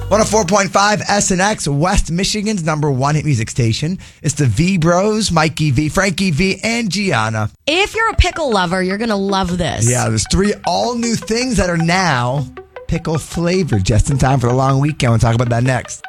104.5 SNX, West Michigan's number one hit music station. It's the V Bros, Mikey V, Frankie V, and Gianna. If you're a pickle lover, you're going to love this. Yeah, there's 3 all new things that are now pickle flavored, just in time for the long weekend. We'll talk about that next.